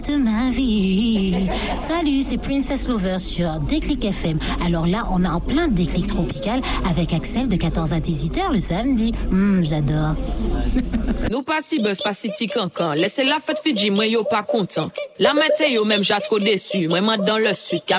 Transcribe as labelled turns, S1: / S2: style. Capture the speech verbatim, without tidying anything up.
S1: de ma vie. Salut, c'est Princess Lover sur Déclic F M. Alors là, on est en plein déclic tropical avec Axel de quatorze à dix-huit heures le samedi. Hum, j'adore.
S2: Nous pas si buzz, pas si cancan. Laissez la fête Fidji, moi yo pas content. La météo même j'ai trop déçu. Moi dans le sud.